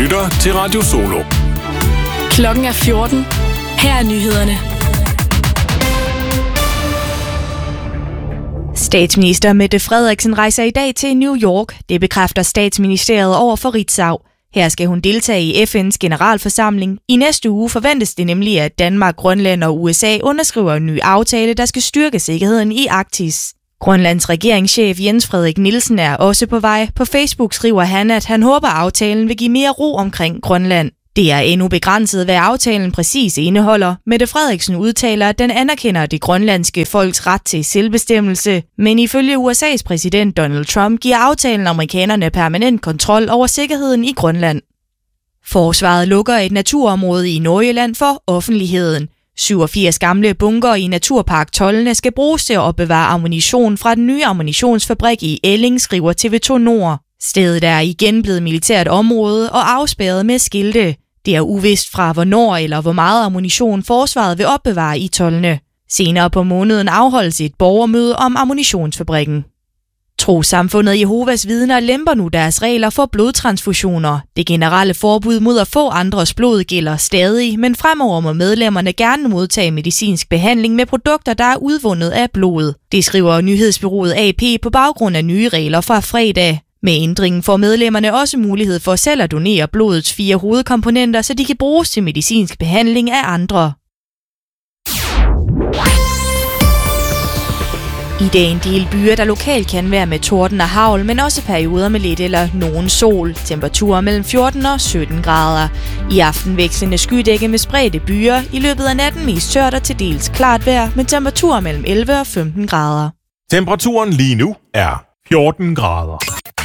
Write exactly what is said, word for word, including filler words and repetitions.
lytter til Radio Solo. Klokken er fjorten. Her er nyhederne. Statsminister Mette Frederiksen rejser i dag til New York. Det bekræfter statsministeriet over for Ritzau. Her skal hun deltage i F N's generalforsamling. I næste uge forventes det nemlig, at Danmark, Grønland og U S A underskriver en ny aftale, der skal styrke sikkerheden i Arktis. Grønlands regeringschef Jens Frederik Nielsen er også på vej. På Facebook skriver han, at han håber, at aftalen vil give mere ro omkring Grønland. Det er endnu begrænset, hvad aftalen præcis indeholder. Mette Frederiksen udtaler, at den anerkender det grønlandske folks ret til selvbestemmelse, men ifølge U S A's præsident Donald Trump giver aftalen amerikanerne permanent kontrol over sikkerheden i Grønland. Forsvaret lukker et naturområde i Nordjylland for offentligheden. syvogfirs gamle bunker i Naturpark Toldene skal bruges til at opbevare ammunition fra den nye ammunitionsfabrik i Elling, skriver T V to Nord. Stedet er igen blevet militært område og afspærret med skilte. Det er uvist fra hvornår eller hvor meget ammunition forsvaret vil opbevare i Toldene. Senere på måneden afholdes et borgermøde om ammunitionsfabrikken. Trossamfundet Jehovas Vidner lemper nu deres regler for blodtransfusioner. Det generelle forbud mod at få andres blod gælder stadig, men fremover må medlemmerne gerne modtage medicinsk behandling med produkter, der er udvundet af blod. Det skriver nyhedsbureauet A P på baggrund af nye regler fra fredag. Med ændringen får medlemmerne også mulighed for selv at donere blodets fire hovedkomponenter, så de kan bruges til medicinsk behandling af andre. I dag en del byer, der lokalt kan være med torden og hagl, men også perioder med lidt eller nogen sol. Temperaturer mellem fjorten og sytten grader. I aften vekslende skydække med spredte byer. I løbet af natten mest tørt og til dels klart vejr, med temperaturer mellem elleve og femten grader. Temperaturen lige nu er fjorten grader.